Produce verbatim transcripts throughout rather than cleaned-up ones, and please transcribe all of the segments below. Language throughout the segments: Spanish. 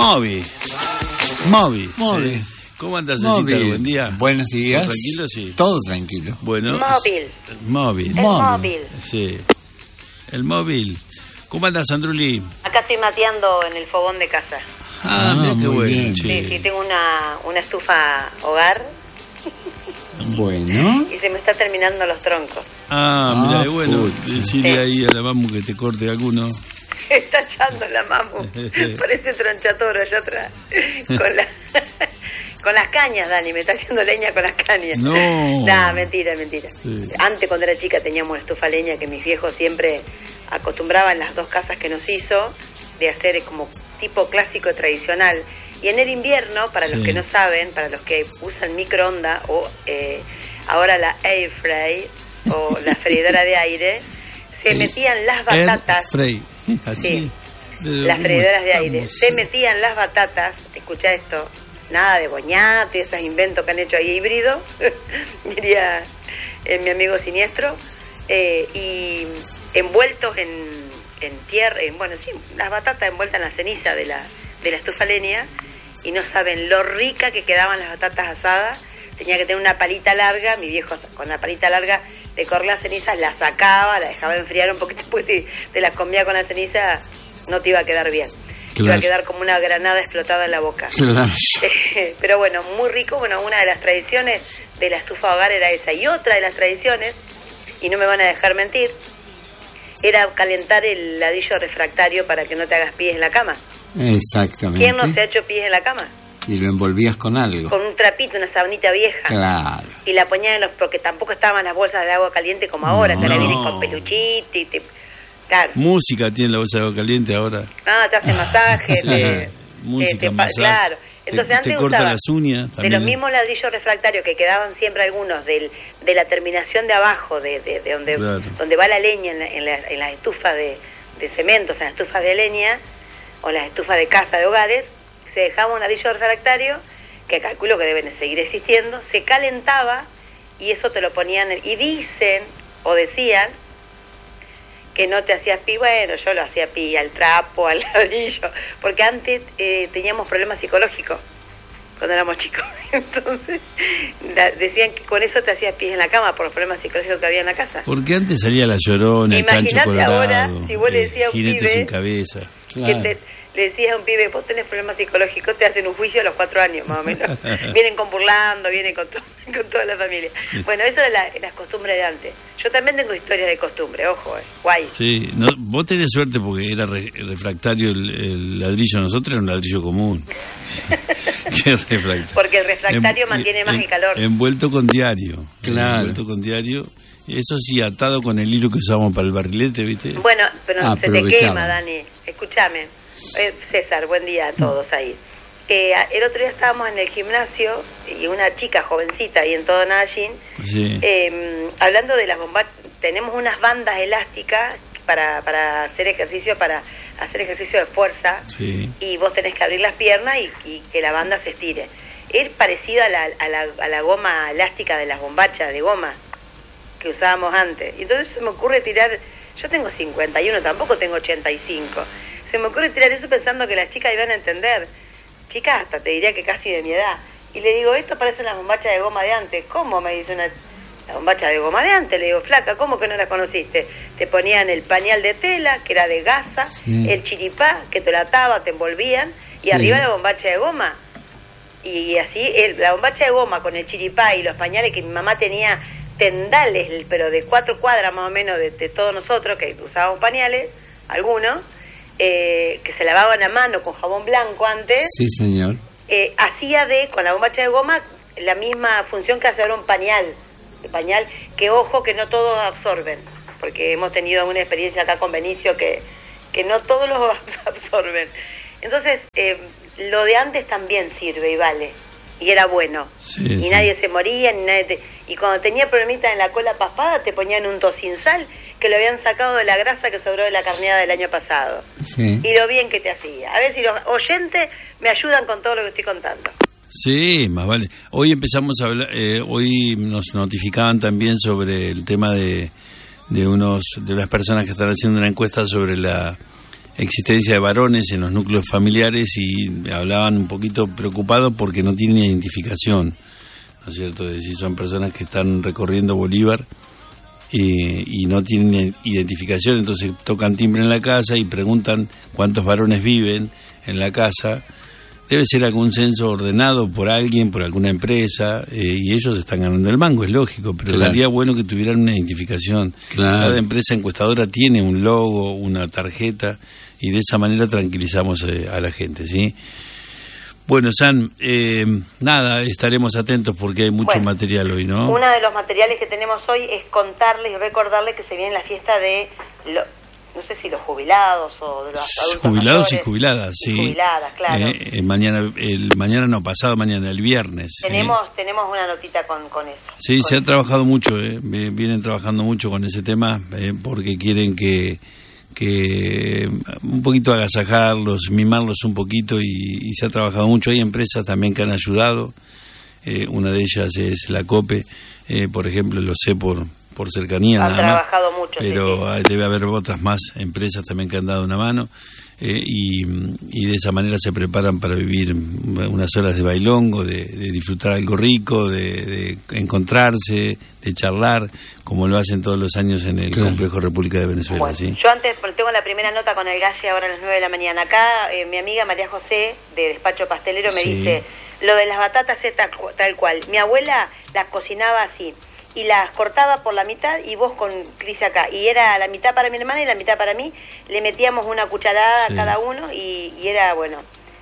Moby. Moby. Moby. Eh, ¿Cómo andas, Cecita? Buen día. Buenos días. ¿Todo tranquilo? Sí. Todo tranquilo. Bueno. Móvil. Móvil. El móvil. Sí. El móvil. ¿Cómo andas, Sandruli? Acá estoy mateando en el fogón de casa. Ah, Ah, mira qué muy bueno. bien. Sí, sí, tengo una, una estufa hogar Bueno. y se me está terminando los troncos. Ah, Ah, mira, bueno, puta. decirle Sí. ahí a la mamu que te corte alguno. Está echando la mamu. Parece tronchatoro allá atrás. Con, la, con las cañas, Dani. Me está haciendo leña con las cañas. No. Nah, mentira, mentira. Sí. Antes, cuando era chica, teníamos una estufa leña que mis viejos siempre acostumbraban las dos casas que nos hizo de hacer como tipo clásico tradicional. Y en el invierno, para Sí. los que no saben, para los que usan microondas o eh, ahora la air fry o la freidora de aire, se metían las batatas. Air fry. Así. Sí. Las freidoras de aire. Se metían las batatas, escucha esto, nada de boñate, esos inventos que han hecho ahí híbrido, diría eh, mi amigo siniestro, eh, y envueltos en, en tierra, en, bueno, sí, las batatas envueltas en la ceniza de la, de la estufa leña, y no saben lo rica que quedaban las batatas asadas. Tenía que tener una palita larga, mi viejo con la palita larga le corría las cenizas, la sacaba, la dejaba enfriar un poquito, después si te las comía con la ceniza no te iba a quedar bien. Claro. Iba a quedar como una granada explotada en la boca. Claro. Pero bueno, muy rico. Bueno, una de las tradiciones de la estufa hogar era esa. Y otra de las tradiciones, y no me van a dejar mentir, era calentar el ladrillo refractario para que no te hagas pies en la cama. Exactamente. ¿Quién no se ha hecho pies en la cama? Y lo envolvías con algo. Con un trapito, una sabanita vieja. Claro. Y la ponían en los... Porque tampoco estaban las bolsas de agua caliente como ahora, que ahora No. vienen con peluchito y te... Claro. Música tiene la bolsa de agua caliente ahora. Ah, te hace masaje, Sí. te, Música, te- te pa- masaje. claro. Te- Entonces te antes corta usaba las uñas de también, los ¿no? mismos ladrillos refractarios que quedaban siempre algunos del, de la terminación de abajo, de, de, de donde, Claro. donde va la leña en, la, en, la, en las estufas de, de cementos, en las estufas de leña o las estufas de casa de hogares, se dejaba un ladrillo refractario que calculo que deben de seguir existiendo, se calentaba y eso te lo ponían en- y dicen o decían que no te hacías pi, bueno, yo lo hacía pi al trapo, al ladrillo, porque antes eh, teníamos problemas psicológicos cuando éramos chicos, entonces la- decían que con eso te hacías pis en la cama por los problemas psicológicos que había en la casa. Porque antes salía la Llorona, el Chancho Imagínate Colorado, ahora, si vos le decías a un Jinete pibe sin cabeza. Claro. Que te- le decías a un pibe, vos tenés problemas psicológicos, te hacen un juicio a los cuatro años, más o menos. Vienen con burlando, vienen con, to- con toda la familia. Bueno, eso es la, las costumbres de antes. Yo también tengo historias de costumbre, ojo, eh, guay. Sí, no, vos tenés suerte porque era re- refractario el, el ladrillo, nosotros era un ladrillo común. Qué refractario. Porque el refractario En- mantiene más en- el calor. Envuelto con diario. Claro. Envuelto con diario. Eso sí, atado con el hilo que usábamos para el barrilete, ¿viste? Bueno, pero Ah, se te aprovechaban. quema, Dani. Escúchame. Eh, César, buen día a todos ahí. Eh, el otro día estábamos en el gimnasio y una chica jovencita ahí en todo Nashing, Sí. eh, hablando de las bombas. Tenemos unas bandas elásticas para, para hacer ejercicio, para hacer ejercicio de fuerza, Sí. y vos tenés que abrir las piernas y, y que la banda se estire. Es parecida a la, a, la, a la goma elástica de las bombachas de goma que usábamos antes. Y entonces se me ocurre tirar, yo tengo cincuenta y uno, tampoco tengo ochenta y cinco, se me ocurre tirar eso pensando que las chicas iban a entender, chicas hasta te diría que casi de mi edad, y le digo, esto parece una bombacha de goma de antes. ¿Cómo? Me dice una, la bombacha de goma de antes. Le digo, flaca, ¿cómo que no la conociste? Te ponían el pañal de tela, que era de gasa, Sí. el chiripá, que te lo ataba, te envolvían, y Sí. arriba la bombacha de goma. Y así, el, la bombacha de goma con el chiripá y los pañales, que mi mamá tenía tendales, pero de cuatro cuadras más o menos de, de todos nosotros, que usábamos pañales, algunos, eh, que se lavaban a mano con jabón blanco antes, Sí, señor. eh, hacía de, con la bombacha de goma, la misma función que hace ahora un pañal, de pañal, que ojo que no todos absorben, porque hemos tenido una experiencia acá con Benicio que, que no todos los absorben. Entonces, eh, lo de antes también sirve y vale, y era bueno, Sí, y sí. nadie se moría, ni nadie te... y cuando tenía problemitas en la cola paspada te ponían un tocinsal que lo habían sacado de la grasa que sobró de la carneada del año pasado, Sí. y lo bien que te hacía. A ver si los oyentes me ayudan con todo lo que estoy contando. Sí, más vale. Hoy empezamos a hablar, eh, hoy nos notificaban también sobre el tema de, de unos de las personas que están haciendo una encuesta sobre la existencia de varones en los núcleos familiares y hablaban un poquito preocupados porque no tienen identificación, ¿no es cierto? Es decir, son personas que están recorriendo Bolívar y, y no tienen identificación, entonces tocan timbre en la casa y preguntan cuántos varones viven en la casa. Debe ser algún censo ordenado por alguien, por alguna empresa, eh, y ellos están ganando el mango, es lógico, pero claro. sería bueno que tuvieran una identificación. Claro. Cada empresa encuestadora tiene un logo, una tarjeta, y de esa manera tranquilizamos eh, a la gente, ¿sí? Bueno, San, eh, nada, estaremos atentos porque hay mucho bueno, material hoy, ¿no? Uno de los materiales que tenemos hoy es contarles y recordarles que se viene la fiesta de... Lo, no sé si los jubilados o de los adultos jubilados mayores, y jubiladas, sí. Y jubiladas, claro. Eh, eh, mañana, el mañana no, pasado mañana, el viernes. Tenemos eh. tenemos una notita con, con eso. Sí, con se eso. ha trabajado mucho, eh. vienen trabajando mucho con ese tema eh, porque quieren que, que un poquito agasajarlos, mimarlos un poquito y, y se ha trabajado mucho. Hay empresas también que han ayudado, eh, una de ellas es la COPE, eh, por ejemplo, lo sé por... por cercanía Han nada más, trabajado mucho, pero sí, sí. debe haber otras más empresas también que han dado una mano eh, y, y de esa manera se preparan para vivir unas horas de bailongo, de, de disfrutar algo rico, de, de encontrarse, de charlar, como lo hacen todos los años en el claro. Complejo República de Venezuela. Bueno, ¿sí? yo antes tengo la primera nota con el Galle ahora a las nueve de la mañana. Acá eh, mi amiga María José, de Despacho Pastelero, me Sí. dice, lo de las batatas es tal, tal cual. Mi abuela las cocinaba así, y las cortaba por la mitad y vos con Cris acá, y era la mitad para mi hermana y la mitad para mí, le metíamos una cucharada sí. a cada uno y, y era, bueno,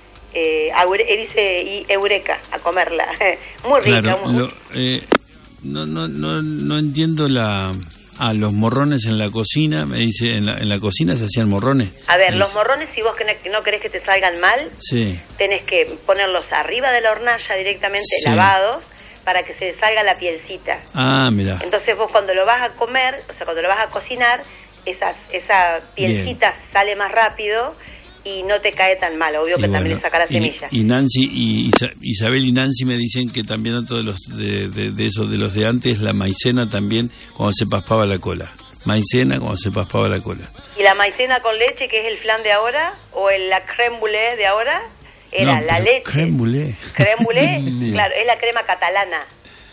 eh, aure, dice y eureka, a comerla, muy rica. Claro, muy, lo, eh, no, no, no, no entiendo la... Ah, los morrones en la cocina, me dice, en la, en la cocina se hacían morrones. a ver, Es- los morrones, si vos que no, que no querés que te salgan mal, Sí, tenés que ponerlos arriba de la hornalla directamente, Sí. lavados, para que se salga la pielcita. ah, mira. Entonces vos cuando lo vas a comer, o sea, cuando lo vas a cocinar, esa, esa pielcita sale más rápido y no te cae tan mal. Obvio que Y también bueno, le saca la y- semilla. Y, Nancy y Isa- Isabel y Nancy me dicen que también otro de los de, de, de esos de los de antes, la maicena también cuando se paspaba la cola. Maicena cuando se paspaba la cola. ¿Y la maicena con leche, que es el flan de ahora, o el, la crème brûlée de ahora? Era No, la pero leche. crème brûlée. Crème brûlée, Mira. claro, es la crema catalana.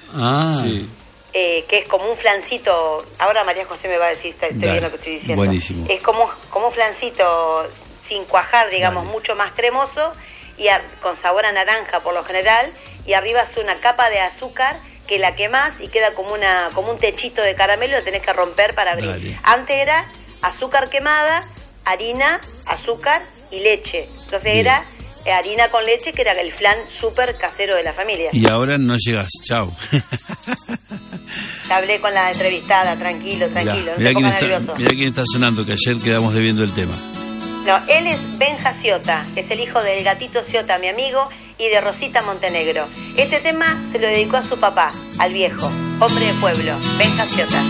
Ah, Sí. Eh, que es como un flancito, ahora María José me va a decir, está, estoy Dale, bien lo que estoy diciendo. buenísimo. Es como, como un flancito sin cuajar, digamos, Dale. mucho más cremoso y a- con sabor a naranja por lo general, y arriba hace una capa de azúcar que la quemás y queda como una como un techito de caramelo, lo tenés que romper para abrir. Dale. Antes era azúcar quemada, harina, azúcar y leche. Entonces Bien. era eh, harina con leche, que era el flan súper casero de la familia. Y ahora no llegas, chao. Hablé con la entrevistada, tranquilo, tranquilo, no Mirá te quién pongas está, nervioso. mirá quién está sonando, que ayer quedamos debiendo el tema. No, él es Benja Ciota, es el hijo del gatito Ciota, mi amigo, y de Rosita Montenegro. Este tema se lo dedicó a su papá, al viejo, hombre de pueblo, Benja Ciota.